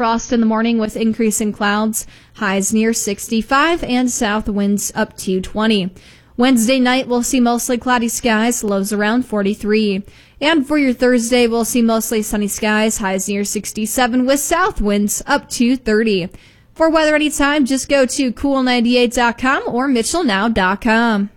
frost in the morning with increasing clouds, highs near 65, and south winds up to 20. Wednesday night, we'll see mostly cloudy skies, lows around 43. And for your Thursday, we'll see mostly sunny skies, highs near 67, with south winds up to 30. For weather anytime, just go to cool98.com or mitchellnow.com.